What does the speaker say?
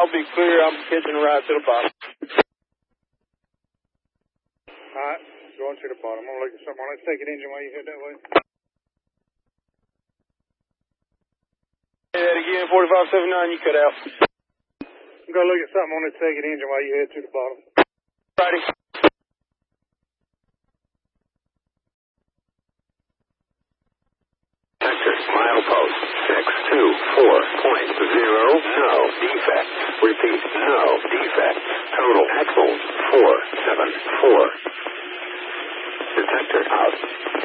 I'll be clear. I'm pitching right to the bottom. Alright, going to the bottom. I'm going to look at something. Let's take it engine while you head that way. Say that again, 4579, you cut out. I'm going to look at something. I'm going to take it engine while you head to the bottom. Righty. Milepost 624.0, no defect. Repeat, no defect. Total axles 474. Detector out.